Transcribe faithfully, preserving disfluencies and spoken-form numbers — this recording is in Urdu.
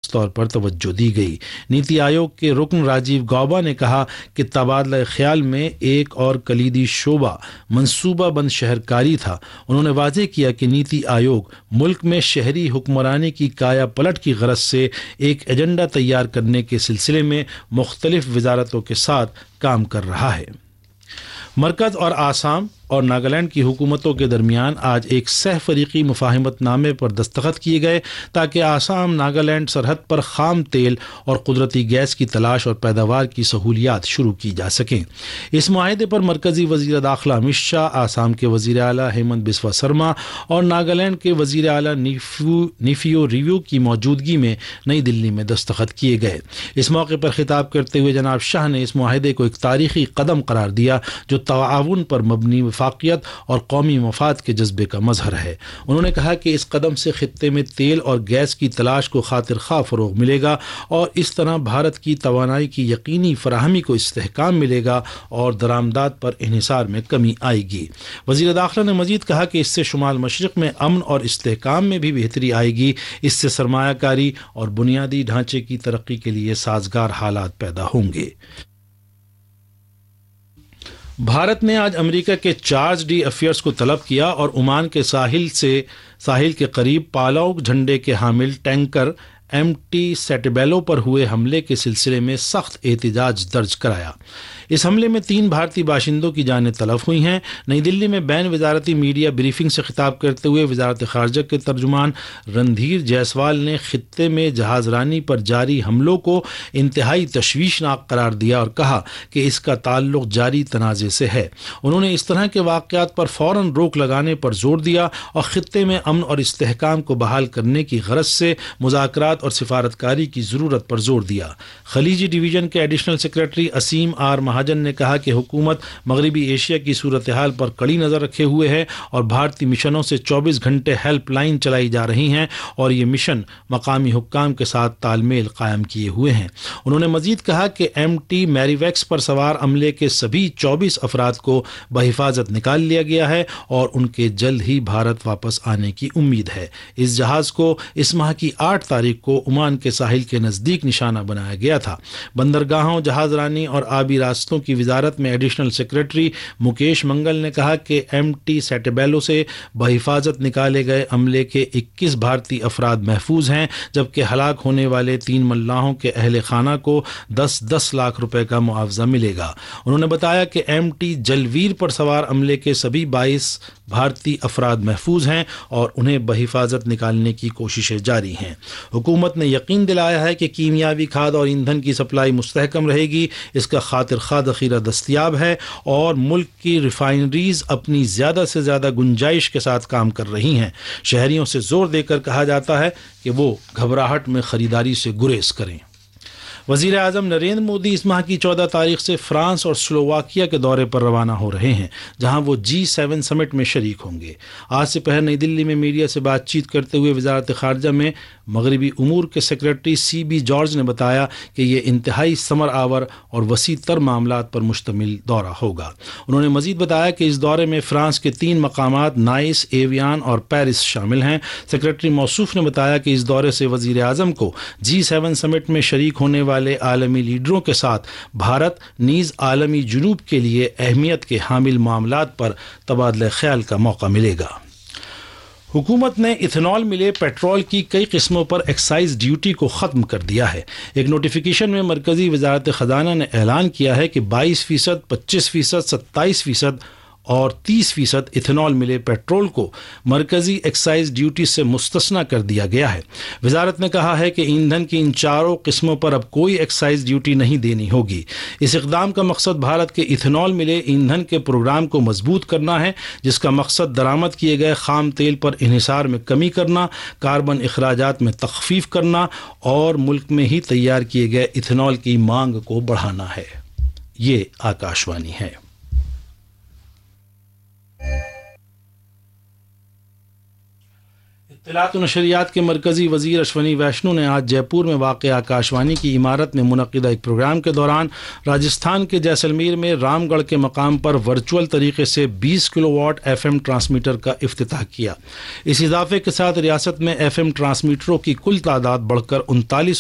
طور پر توجہ دی گئی۔ نیتی آیوگ کے رکن راجیو گاؤبا نے کہا کہ تبادلہ خیال میں ایک اور کلیدی شعبہ منصوبہ بند شہرکاری تھا۔ انہوں نے واضح کیا کہ نیتی آیوگ ملک میں شہری حکمرانی کی کایا پلٹ کی غرض سے ایک ایجنڈا تیار کرنے کے سلسلے میں مختلف وزارتوں کے ساتھ کام کر رہا ہے۔ مرکز اور آسام اور ناگالینڈ کی حکومتوں کے درمیان آج ایک سہ فریقی مفاہمت نامے پر دستخط کیے گئے تاکہ آسام ناگالینڈ سرحد پر خام تیل اور قدرتی گیس کی تلاش اور پیداوار کی سہولیات شروع کی جا سکیں۔ اس معاہدے پر مرکزی وزیر داخلہ امت شاہ، آسام کے وزیر اعلیٰ ہیمنت بسوا سرما اور ناگالینڈ کے وزیر اعلیٰ نیفیو ریویو کی موجودگی میں نئی دلی میں دستخط کیے گئے۔ اس موقع پر خطاب کرتے ہوئے جناب شاہ نے اس معاہدے کو ایک تاریخی قدم قرار دیا جو تعاون پر مبنی وفاقیت اور قومی مفاد کے جذبے کا مظہر ہے۔ انہوں نے کہا کہ اس قدم سے خطے میں تیل اور گیس کی تلاش کو خاطر خواہ فروغ ملے گا اور اس طرح بھارت کی توانائی کی یقینی فراہمی کو استحکام ملے گا اور درآمدات پر انحصار میں کمی آئے گی۔ وزیر داخلہ نے مزید کہا کہ اس سے شمال مشرق میں امن اور استحکام میں بھی بہتری آئے گی۔ اس سے سرمایہ کاری اور بنیادی ڈھانچے کی ترقی کے لیے سازگار حالات پیدا ہوں گے۔ بھارت نے آج امریکہ کے چارج ڈی افیئرس کو طلب کیا اور عمان کے ساحل سے ساحل کے قریب پالاؤ جھنڈے کے حامل ٹینکر ایم ٹی سیٹیبیلو پر ہوئے حملے کے سلسلے میں سخت احتجاج درج کرایا۔ اس حملے میں تین بھارتی باشندوں کی جانیں تلف ہوئی ہیں۔ نئی دلی میں بین وزارتی میڈیا بریفنگ سے خطاب کرتے ہوئے وزارت خارجہ کے ترجمان رندھیر جیسوال نے خطے میں جہاز رانی پر جاری حملوں کو انتہائی تشویشناک قرار دیا اور کہا کہ اس کا تعلق جاری تنازع سے ہے۔ انہوں نے اس طرح کے واقعات پر فوراً روک لگانے پر زور دیا اور خطے میں امن اور استحکام کو بحال کرنے کی غرض سے مذاکرات اور سفارتکاری کی ضرورت پر زور دیا۔ خلیجی ڈویژن کے ایڈیشنل سیکرٹری اسیم آر مہاجن نے کہا کہ حکومت مغربی ایشیا کی صورتحال پر کڑی نظر رکھے ہوئے ہے اور بھارتی مشنوں سے چوبیس گھنٹے ہیلپ لائن چلائی جا رہی ہیں اور یہ مشن مقامی حکام کے ساتھ تال میل قائم کیے ہوئے ہیں۔ انہوں نے مزید کہا کہ ایم ٹی میری ویکس پر سوار عملے کے سبھی چوبیس افراد کو بحفاظت نکال لیا گیا ہے اور ان کے جلد ہی بھارت واپس آنے کی امید ہے۔ اس جہاز کو اس ماہ کی آٹھ تاریخ کو عمان کے ساحل کے نزدیک نشانہ بنایا گیا تھا۔ بندرگاہوں، جہاز رانی اور آبی راستوں کی وزارت میں ایڈیشنل سیکرٹری مکیش منگل نے کہا کہ ایم ٹی سیٹیبیلو سے بحفاظت نکالے گئے عملے کے اکیس بھارتی افراد محفوظ ہیں جبکہ ہلاک ہونے والے تین ملاحوں کے اہل خانہ کو دس دس لاکھ روپے کا معاوضہ ملے گا۔ انہوں نے بتایا کہ ایم ٹی جلویر پر سوار عملے کے سبھی بائیس بھارتی افراد محفوظ ہیں اور انہیں بحفاظت نکالنے کی کوششیں جاری ہیں۔ حکومت نے یقین دلایا ہے کہ کیمیاوی کھاد اور ایندھن کی سپلائی مستحکم رہے گی، اس کا خاطر خواہ ذخیرہ دستیاب ہے اور ملک کی ریفائنریز اپنی زیادہ سے زیادہ گنجائش کے ساتھ کام کر رہی ہیں۔ شہریوں سے زور دے کر کہا جاتا ہے کہ وہ گھبراہٹ میں خریداری سے گریز کریں۔ وزیر اعظم نریندر مودی اس ماہ کی چودہ تاریخ سے فرانس اور سلوواکیہ کے دورے پر روانہ ہو رہے ہیں جہاں وہ جی سیون سمٹ میں شریک ہوں گے۔ آج سے پہر نئی دلی میں میڈیا سے بات چیت کرتے ہوئے وزارت خارجہ میں مغربی امور کے سیکرٹری سی بی جارج نے بتایا کہ یہ انتہائی ثمر آور اور وسیع تر معاملات پر مشتمل دورہ ہوگا۔ انہوں نے مزید بتایا کہ اس دورے میں فرانس کے تین مقامات نائس، ایویان اور پیرس شامل ہیں۔ سیکرٹری موصوف نے بتایا کہ اس دورے سے وزیر اعظم کو جی سیون سمٹ میں شریک ہونے والے عالمی لیڈروں کے ساتھ بھارت نیز عالمی جنوب کے لیے اہمیت کے حامل معاملات پر تبادلہ خیال کا موقع ملے گا۔ حکومت نے ایتھنال ملے پیٹرول کی کئی قسموں پر ایکسائز ڈیوٹی کو ختم کر دیا ہے۔ ایک نوٹیفیکیشن میں مرکزی وزارت خزانہ نے اعلان کیا ہے کہ بائیس فیصد، پچیس فیصد، ستائیس فیصد اور تیس فیصد ایتھنال ملے پیٹرول کو مرکزی ایکسائز ڈیوٹی سے مستثنی کر دیا گیا ہے۔ وزارت نے کہا ہے کہ ایندھن کی ان چاروں قسموں پر اب کوئی ایکسائز ڈیوٹی نہیں دینی ہوگی۔ اس اقدام کا مقصد بھارت کے ایتھنال ملے ایندھن کے پروگرام کو مضبوط کرنا ہے جس کا مقصد درآمد کیے گئے خام تیل پر انحصار میں کمی کرنا، کاربن اخراجات میں تخفیف کرنا اور ملک میں ہی تیار کیے گئے ایتھنال کی مانگ کو بڑھانا ہے۔ یہ آکاشوانی ہے۔ اطلاعات و نشریات کے مرکزی وزیر اشونی ویشنو نے آج جے پور میں واقع آکاشوانی کی عمارت میں منعقدہ ایک پروگرام کے دوران راجستھان کے جیسلمیر میں رام گڑھ کے مقام پر ورچوئل طریقے سے بیس کلو واٹ ایف ایم ٹرانسمیٹر کا افتتاح کیا۔ اس اضافے کے ساتھ ریاست میں ایف ایم ٹرانسمیٹروں کی کل تعداد بڑھ کر انتالیس